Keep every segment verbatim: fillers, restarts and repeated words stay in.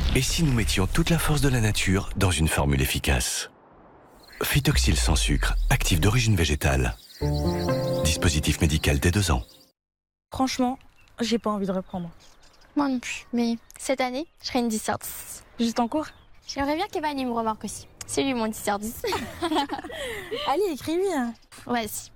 Et si nous mettions toute la force de la nature dans une formule efficace? Phytoxyl sans sucre, actif d'origine végétale. Dispositif médical dès deux ans. Franchement, j'ai pas envie de reprendre. Moi non plus, mais cette année, je serai une dix sur dix. Juste en cours? J'aimerais bien qu'Evan me remarque aussi. C'est lui mon dix sur dix. Allez, écris-lui. Vas-y.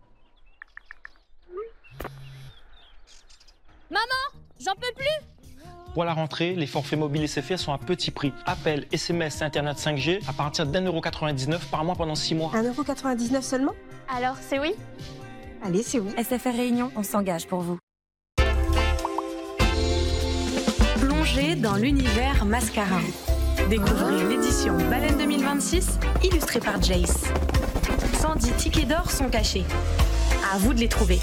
Maman, j'en peux plus. Pour la rentrée, les forfaits mobiles S F R sont à petit prix. Appel, S M S et Internet cinq G à partir d'un euro quatre-vingt-dix-neuf par mois pendant six mois. un euro quatre-vingt-dix-neuf seulement? Alors, c'est oui? Allez, c'est oui. S F R Réunion, on s'engage pour vous. Plongez dans l'univers Mascara. Découvrez l'édition Baleine deux mille vingt-six, illustrée par Jace. cent dix tickets d'or sont cachés. À vous de les trouver.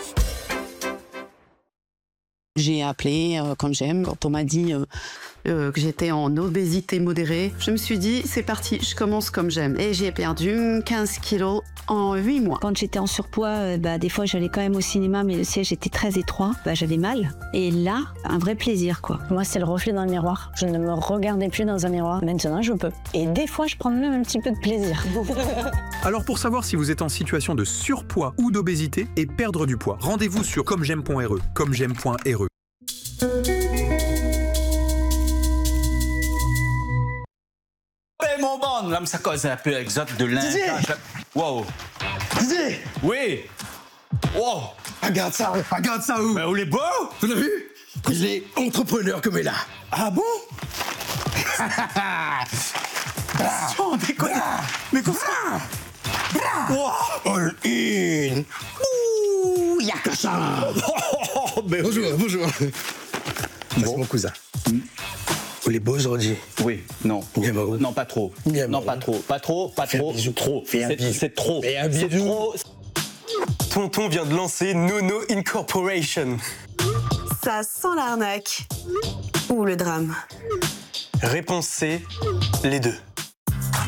J'ai appelé euh, comme j'aime. Quand on m'a dit euh, euh, que j'étais en obésité modérée, je me suis dit, c'est parti, je commence comme j'aime. Et j'ai perdu quinze kilos en huit mois. Quand j'étais en surpoids, euh, bah, des fois j'allais quand même au cinéma, mais le siège était très étroit. Bah, j'avais mal. Et là, un vrai plaisir, quoi. Moi, c'est le reflet dans le miroir. Je ne me regardais plus dans un miroir. Maintenant, je peux. Et des fois, je prends même un petit peu de plaisir. Alors pour savoir si vous êtes en situation de surpoids ou d'obésité et perdre du poids, rendez-vous sur comme j'aime point r e. comme j'aime point r e. Eh mon bon, là, ça cause un peu exote de l'Inde. Wow. Didier. Oui. Wow. Regarde ça, regarde ça où? Mais où les beau? Vous l'avez vu? Il est entrepreneur comme il est là. Ah bon? Sans déconner. Mais comment ça? Wow. All in. Ouh, y'a que ça. Mais bonjour, bonjour. Bon. C'est mon cousin. Mm. Vous les beaux aujourd'hui? Oui, non. Bien bon. Non, pas trop. Bien non, bon. pas trop. Pas trop, pas Fais trop. Un bisou. Trop. Fais un bisou. C'est trop. Fais un C'est bisou. trop. Tonton vient de lancer Nono Incorporation. Ça sent l'arnaque. Ou le drame. Réponse C, les deux.